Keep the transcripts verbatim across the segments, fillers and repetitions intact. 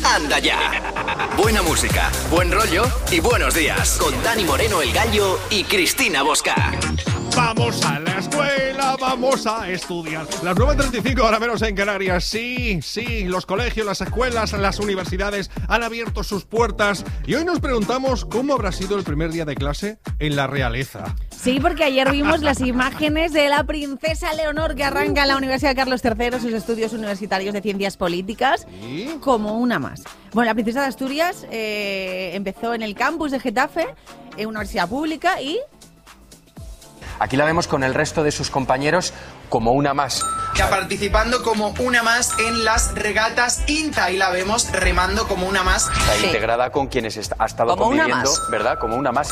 anda ya. Buena música, buen rollo y buenos días. Con Dani Moreno, el Gallo, y Cristina Bosca. Vamos a la escuela, vamos a estudiar. Las nueve treinta y cinco, ahora menos en Canarias. Sí, sí, los colegios, las escuelas, las universidades han abierto sus puertas. Y hoy nos preguntamos cómo habrá sido el primer día de clase en la realeza. Sí, porque ayer vimos las imágenes de la princesa Leonor que arranca en la Universidad Carlos tercero sus estudios universitarios de ciencias políticas. ¿Sí? Como una más. Bueno, la princesa de Asturias eh, empezó en el campus de Getafe, en una universidad pública, y... Aquí la vemos con el resto de sus compañeros como una más. Ya participando como una más en las regatas INTA y la vemos remando como una más. Está Sí. integrada con quienes est- ha estado Como una conviviendo, más. ¿verdad? Como una más.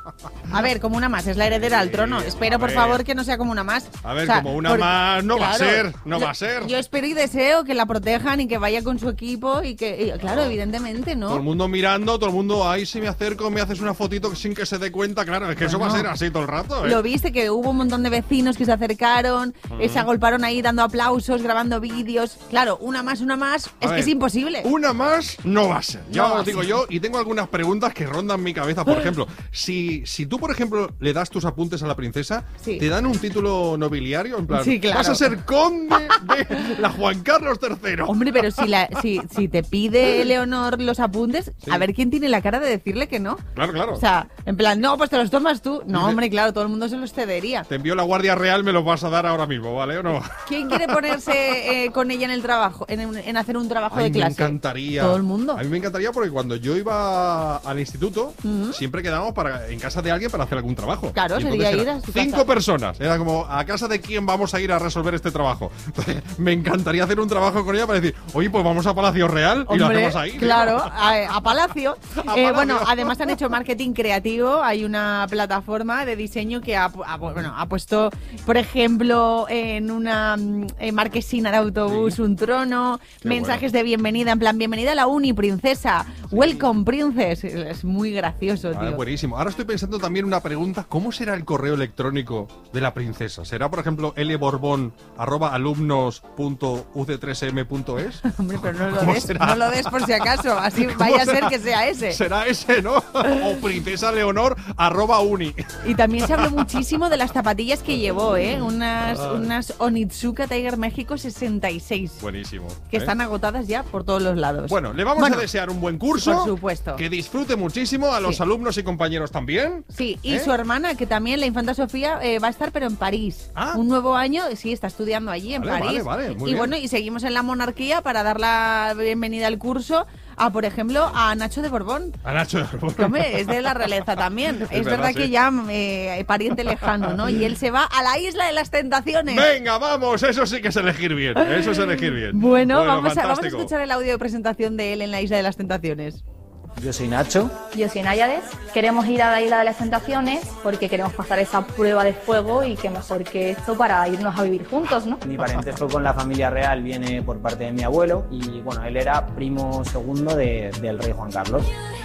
A ver, como una más, es la heredera al trono. Espero, por ver. favor, que no sea como una más. A ver, O sea, como una porque- más no va a claro, ser, no yo- va a ser. Yo espero y deseo que la protejan y que vaya con su equipo y que, y, claro, evidentemente, ¿no? Todo el mundo mirando, todo el mundo, ahí si me acerco, me haces una fotito sin que se dé cuenta. Claro, es que eso va a ser así todo el rato, ¿eh? Lo viste, que hubo un montón de vecinos que se acercaron, eh, se agolparon ahí dando aplausos, grabando vídeos. Claro, una más, una más, A es ver, que es imposible. Una más no va a ser. Ya No va os a digo ser. yo, y tengo algunas preguntas que rondan mi cabeza. Por ejemplo, si, si tú, por ejemplo, le das tus apuntes a la princesa, Sí. ¿te dan un título nobiliario? En plan, Sí, claro. vas a ser conde de la Juan Carlos tercero. Hombre, pero si, la, si, si te pide Leonor los apuntes, Sí. a ver quién tiene la cara de decirle que no. Claro, claro. O sea, en plan, no, pues te los tomas tú. No, Dice- hombre, claro, todo el mundo se los cedería. Te envío la Guardia Real, me los vas a dar ahora mismo, ¿vale o no? ¿Quién quiere ponerse eh, con ella en el trabajo, en, un- en hacer un trabajo Ay, de me clase? encantaría. Todo el mundo. A mí me encantaría porque cuando yo iba al instituto, siempre quedábamos para, en casa de alguien para hacer algún trabajo. Claro, Y sería entonces ir era a su cinco casa. personas. Era como, ¿a casa de quién vamos a ir a resolver este trabajo? Entonces, me encantaría hacer un trabajo con ella para decir, oye, pues vamos a Palacio Real y lo Hombre, hacemos ahí. claro, a, a Palacio. A Eh, Palacio. bueno, además han hecho marketing creativo. Hay una plataforma de diseño que ha, pu- ha pu- bueno, ha puesto, por ejemplo, en una mm, eh, marquesina de autobús Sí. un trono, Qué mensajes de bienvenida, en plan, bienvenida a la uni, princesa, welcome, princess. Es muy gracioso, Ah, tío. buenísimo. Ahora estoy pensando también una pregunta. ¿Cómo será el correo electrónico de la princesa? ¿Será, por ejemplo, lborbón arroba alumnos punto u c tres m punto es? Hombre, pero no lo ¿Cómo des, será? no lo des por si acaso, así ¿Cómo vaya a ser será? que sea ese. Será ese, ¿no? O princesa Leonor arroba uni. Y también se habló muchísimo de las zapatillas que llevó, ¿eh? Unas, Ay. unas Onitsuka Tiger México sesenta y seis. Buenísimo. Que ¿eh? están agotadas ya por todos los lados. Bueno, le vamos Bueno, a desear un buen curso. por supuesto. Que disfrute muchísimo, a los Sí. alumnos y compañeros también. Sí, y ¿Eh? su hermana, que también, la infanta Sofía, eh, va a estar, pero en París. Ah. Un nuevo año, sí, está estudiando allí, en Vale, París. vale, vale, muy y bien. bueno, y seguimos en la monarquía para dar la bienvenida al curso a, por ejemplo, a Nacho de Borbón. A Nacho. Que, hombre, es de la realeza también. Es, verdad, verdad, sí. que ya eh, pariente lejano, ¿no? Y él se va a la isla de las tentaciones. Venga, vamos, eso sí que es elegir bien. Eso es elegir bien. Bueno, vamos, a, vamos a fantástico. escuchar el audio de presentación de él en la isla de las tentaciones. Yo soy Nacho. Yo soy Náyades. Queremos ir a la Isla de las Tentaciones porque queremos pasar esa prueba de fuego y qué mejor que esto para irnos a vivir juntos, ¿no? Mi parentesco con la familia real viene por parte de mi abuelo y bueno, él era primo segundo de- del rey Juan Carlos.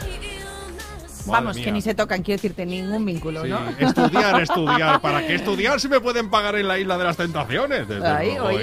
Vamos, mía. que ni se tocan, quiero decirte, ningún vínculo, Sí, ¿no? estudiar, estudiar. ¿Para qué estudiar si me pueden pagar en la isla de las tentaciones? Desde Ay, luego, oye.